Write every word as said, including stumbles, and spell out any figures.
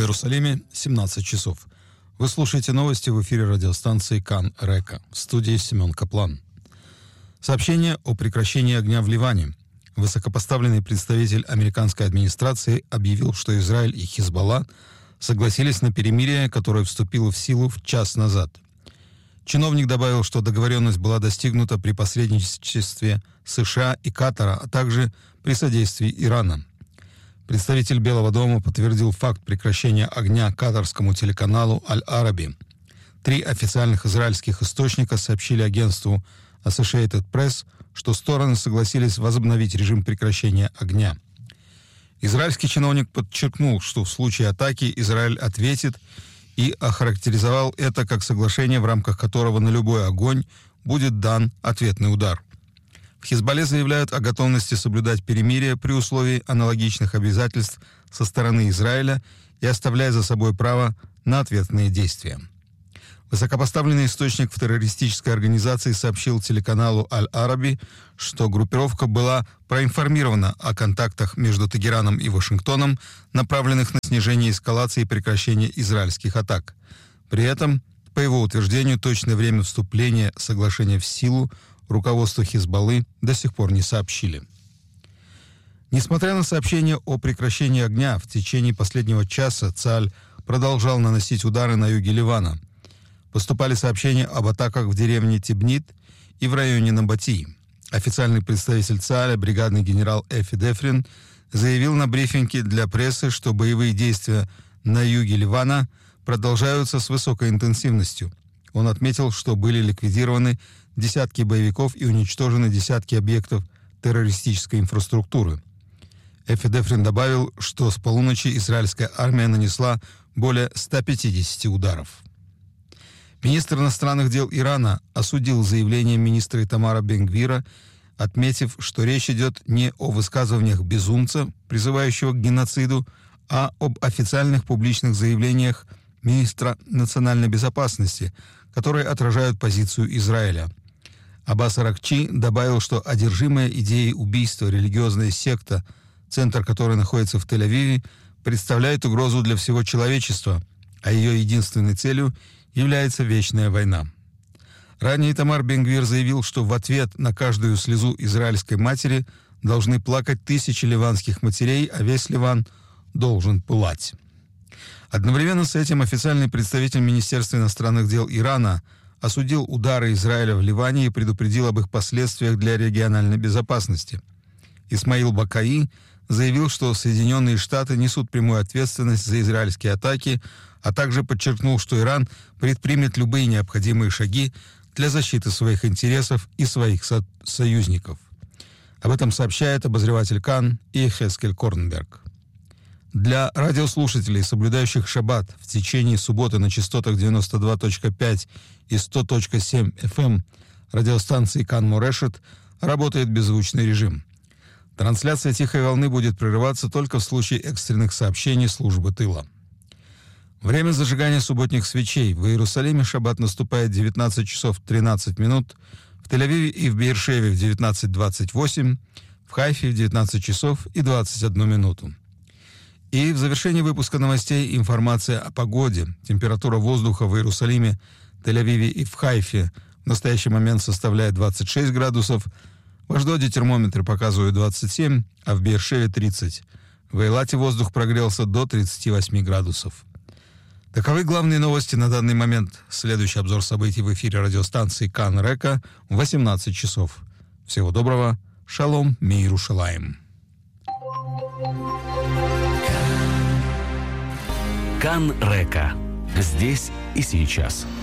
Иерусалиме семнадцать часов. Вы слушаете новости в эфире радиостанции Кан Река. В студии Семен Каплан. Сообщение о прекращении огня в Ливане. Высокопоставленный представитель американской администрации объявил, что Израиль и Хизбалла согласились на перемирие, которое вступило в силу в час назад. Чиновник добавил, что договоренность была достигнута при посредничестве США и Катара, а также при содействии Ирана. Представитель Белого дома подтвердил факт прекращения огня катарскому телеканалу Аль-Араби. Три официальных израильских источника сообщили агентству Associated Press, что стороны согласились возобновить режим прекращения огня. Израильский чиновник подчеркнул, что в случае атаки Израиль ответит, и охарактеризовал это как соглашение, в рамках которого на любой огонь будет дан ответный удар. В Хизбалле заявляют о готовности соблюдать перемирие при условии аналогичных обязательств со стороны Израиля и оставляя за собой право на ответные действия. Высокопоставленный источник в террористической организации сообщил телеканалу Аль-Араби, что группировка была проинформирована о контактах между Тегераном и Вашингтоном, направленных на снижение эскалации и прекращение израильских атак. При этом, по его утверждению, точное время вступления соглашения в силу руководство Хизбаллы до сих пор не сообщили. Несмотря на сообщение о прекращении огня, в течение последнего часа Цааль продолжал наносить удары на юге Ливана. Поступали сообщения об атаках в деревне Тибнит и в районе Набатии. Официальный представитель Цааля, бригадный генерал Эфи Дефрин, заявил на брифинге для прессы, что боевые действия на юге Ливана продолжаются с высокой интенсивностью. Он отметил, что были ликвидированы десятки боевиков и уничтожены десятки объектов террористической инфраструктуры. Эфи Дефрин добавил, что с полуночи израильская армия нанесла более ста пятидесяти ударов. Министр иностранных дел Ирана осудил заявление министра Итамара Бен-Гвира, отметив, что речь идет не о высказываниях безумца, призывающего к геноциду, а об официальных публичных заявлениях министра национальной безопасности, которые отражают позицию Израиля. Аббас Аракчи добавил, что одержимая идеей убийства религиозная секта, центр которой находится в Тель-Авиве, представляет угрозу для всего человечества, а ее единственной целью является вечная война. Ранее Итамар Бен-Гвир заявил, что в ответ на каждую слезу израильской матери должны плакать тысячи ливанских матерей, а весь Ливан должен пылать. Одновременно с этим официальный представитель Министерства иностранных дел Ирана осудил удары Израиля в Ливане и предупредил об их последствиях для региональной безопасности. Исмаил Бакаи заявил, что Соединенные Штаты несут прямую ответственность за израильские атаки, а также подчеркнул, что Иран предпримет любые необходимые шаги для защиты своих интересов и своих со- союзников. Об этом сообщает обозреватель Кан Йехескель Корнберг. Для радиослушателей, соблюдающих шаббат в течение субботы на частотах девяносто два точка пять и сто точка семь эф эм радиостанции Кан Морешет работает беззвучный режим. Трансляция «Тихой волны» будет прерываться только в случае экстренных сообщений службы тыла. Время зажигания субботних свечей. В Иерусалиме шаббат наступает в девятнадцать часов тринадцать минут, в Тель-Авиве и в Беэр-Шеве в девятнадцать двадцать восемь, в Хайфе в девятнадцать часов и двадцать одну минуту. И в завершении выпуска новостей информация о погоде. Температура воздуха в Иерусалиме, Тель-Авиве и в Хайфе в настоящий момент составляет двадцать шесть градусов, в Ашдоде термометры показывают двадцать семь, а в Беэр-Шеве тридцать. В Эйлате воздух прогрелся до тридцати восьми градусов. Таковы главные новости на данный момент. Следующий обзор событий в эфире радиостанции Кан Река в восемнадцать часов. Всего доброго. Шалом, мир Иерушалаим. Кан Река. Здесь и сейчас.